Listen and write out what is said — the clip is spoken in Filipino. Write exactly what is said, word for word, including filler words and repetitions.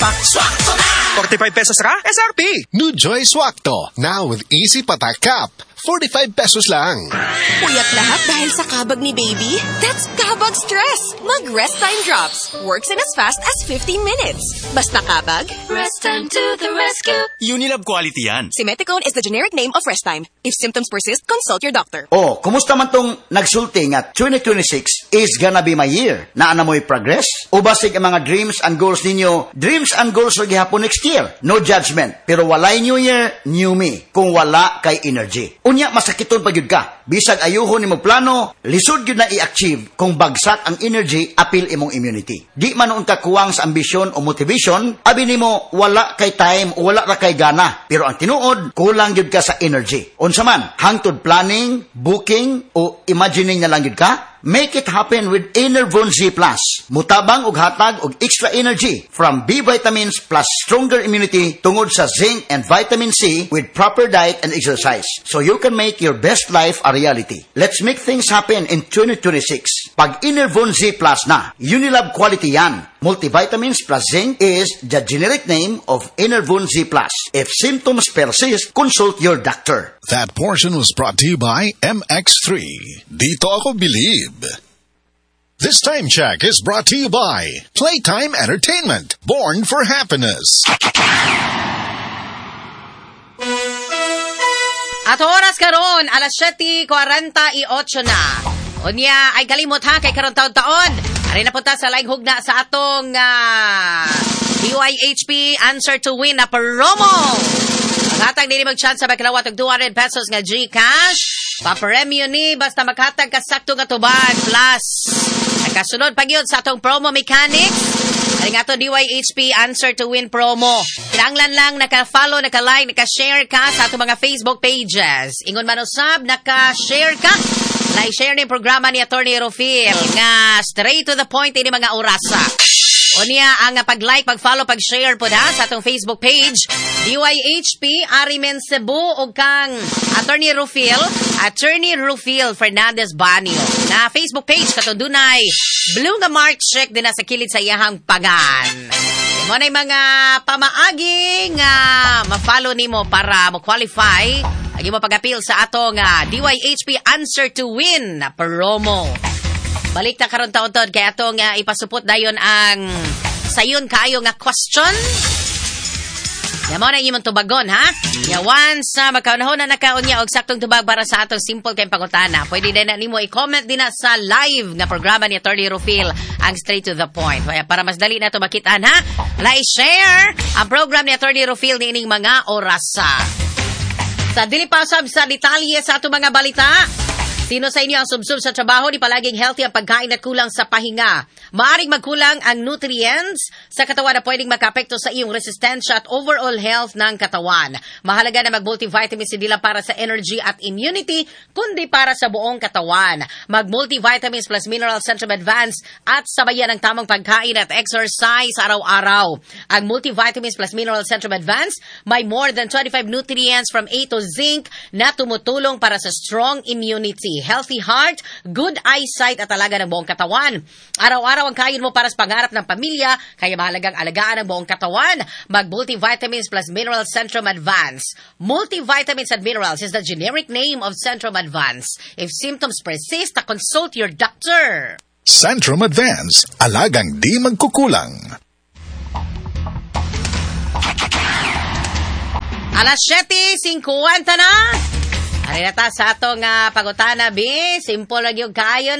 pa. Swakto na! forty-five pesos ra? S R P! New Joy Swakto. Now with easy patak cap. forty-five pesos lang. Puyat lahat dahil sa kabag ni baby? That's kabag stress. Mag Rest Time Drops. Works in as fast as fifteen minutes. Basta kabag, Rest Time to the rescue. Unilab quality yan. Simeticone is the generic name of Rest Time. If symptoms persist, consult your doctor. Oh, kumusta man tong nagsulti nga twenty twenty-six is gonna be my year? Naana mo'y progress? O basig ang mga dreams and goals ninyo? Dreams and goals ro gihapon next year. No judgment. Pero walay new year, new me. Kung wala kay energy. Unya, masakiton pa yun ka. Bisag ayuhon ni mo plano, lisod yun na i-achieve kung bagsak ang energy, apil imong immunity. Di man noon ka kuwang sa ambisyon o motivation, abi ni mo wala kay time o wala ra kay gana. Pero ang tinuod, kulang yun ka sa energy. Unsa man, hangtod planning, booking, o imagining na lang yun ka, make it happen with Enervon Z Plus. Mutabang og hatag og extra energy from B vitamins plus stronger immunity tungod sa zinc and vitamin C with proper diet and exercise. So you can make your best life a reality. Let's make things happen in twenty twenty-six. Pag Enervon Z Plus na, Unilab quality yan. Multivitamins plus zinc is the generic name of Enervon Z Plus. If symptoms persist, consult your doctor. That portion was brought to you by M X three. Dito ako believe. This time check is brought to you by Playtime Entertainment, born for happiness. At oras karon, alas siyete forty-eight na. Unya, ay kalimot ha, kay karon taon-taon. Ari na punta sa laing hugna sa atong uh, D Y H P Answer to Win na promo. Maghatag nini mag-chance sa bakalawat og two hundred pesos nga Gcash. Papremyo ni basta maghatag ka sakto nga tubag plus nakasunod pa gyud sa atong promo mechanics. Ari nga to D Y H P Answer to Win promo. Kinahanglan lang naka-follow, naka-like, naka-share ka sa atong mga Facebook pages. Ingon man usab naka-share ka. Na-share ni programa ni Attorney Rufil nga straight to the point ini mga orasa. O niya ang pag-like, pag-follow, pag-share po na sa atong Facebook page D Y H P Arimen Cebu o kang Attorney Rufil, Attorney Rufil Fernandez Banyo. Na Facebook page kato dunay blue nga mark check din na sa kilid sa iyahang pagan. Mo na mga pamaagi nga ma-follow nimo para mo qualify. Agi mo pag-appeal sa atong uh, D Y H P Answer to Win na promo. Balik na karon taon-taon kaya atong uh, ipasupot dayon ang sayon kaayo nga question. Yamo na imong tubagon ha. Ya once sa uh, magkaunahon na nakaon niya og saktong tubag para sa atong simple kay pangutana. Pwede din na nimo i-comment din na sa live nga programa ni Attorney Rufil ang straight to the point. Kaya para mas dali na to makitaan ha. Like share ang program ni Attorney Rufil niining mga orasa. Sa dili pa sab sa detalye sa atong mga balita. Sino sa inyo ang subsub sa trabaho di palaging healthy ang pagkain at kulang sa pahinga? Maaring magkulang ang nutrients sa katawan na pwedeng makapekto sa iyong resistensya at overall health ng katawan. Mahalaga na mag-multivitamins hindi lang para sa energy at immunity, kundi para sa buong katawan. Mag-multivitamins plus mineral Centrum Advance at sabayan ng tamang pagkain at exercise araw-araw. Ang multivitamins plus mineral Centrum Advance may more than twenty-five nutrients from A to zinc na tumutulong para sa strong immunity, healthy heart, good eyesight at alaga ng buong katawan. Araw-araw ang kain mo para sa pangarap ng pamilya, kaya mahalagang alagaan ang buong katawan. Mag-multivitamins plus mineral Centrum Advance. Multivitamins and minerals is the generic name of Centrum Advance. If symptoms persist, consult your doctor. Centrum Advance, alagang di magkukulang. Alas siyete fifty na. Ari na ta sa atong uh, pangutana, B. Simple lang yung kayo